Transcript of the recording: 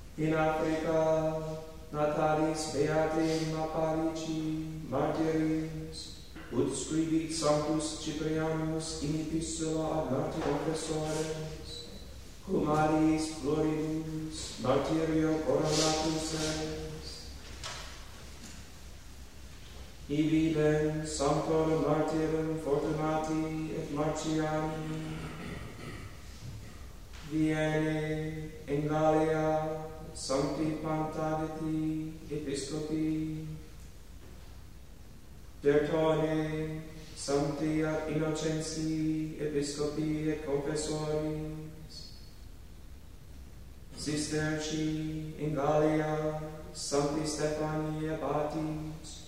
In Africa, natalis beatim apparici martyris, ut scribit Sanctus Ciprianus in epistola ad martyr confessores, cum aliis floribus martyrio coronatus est. Ibidem sanctorum martyrum Fortunati et Marciani viene in Gallia Sancti Pantagati Episcopi Tertone Sancti ad Innocentii Episcopi et Confessoris Cisterci in Gallia Sancti Stephani Abbatis